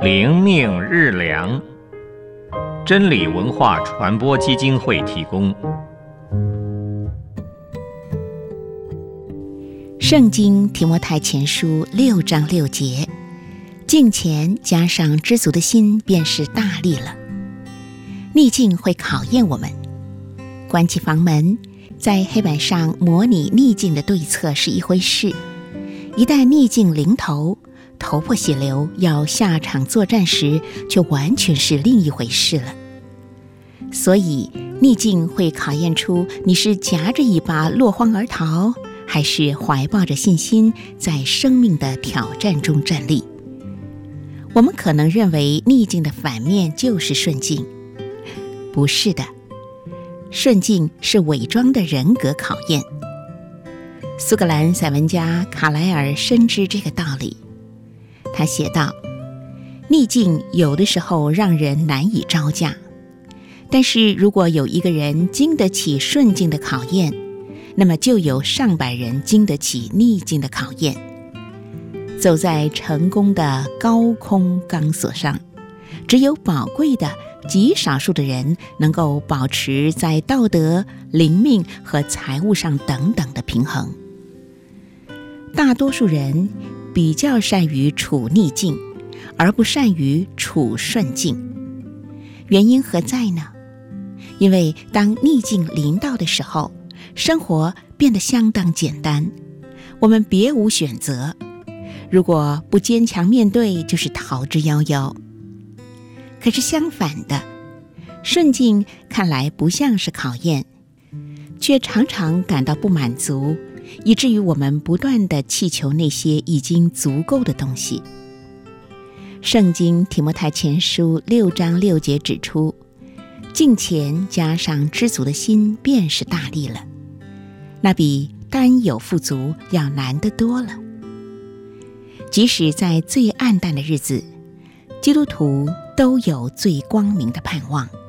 灵命日粮，真理文化传播基金会提供。 圣经提摩太前书6章6节，敬虔加上知足的心，便是大利了。逆境会考验我们，关起房门，在黑板上模拟逆境的对策是一回事，一旦逆境临头，头破血流要下场作战时，就完全是另一回事了。所以逆境会考验出你是夹着尾巴落荒而逃，还是怀抱着信心在生命的挑战中站立。我们可能认为逆境的反面就是顺境，不是的，顺境是伪装的人格考验。苏格兰散文家卡莱尔深知这个道理，他写道，逆境有的时候让人难以招架，但是如果有一个人经得起顺境的考验，那么就有上百人经得起逆境的考验。走在成功的高空钢索上，只有宝贵的极少数的人能够保持在道德、灵命和财务上等等的平衡。大多数人比较善于处逆境，而不善于处顺境。原因何在呢？因为当逆境临到的时候，生活变得相当简单，我们别无选择，如果不坚强面对，就是逃之夭夭。可是相反的，顺境看来不像是考验，却常常感到不满足，以至于我们不断地祈求那些已经足够的东西。圣经提摩太前书6章6节指出，敬虔加上知足的心，便是大利了。那比单有富足要难得多了。即使在最暗淡的日子，基督徒都有最光明的盼望。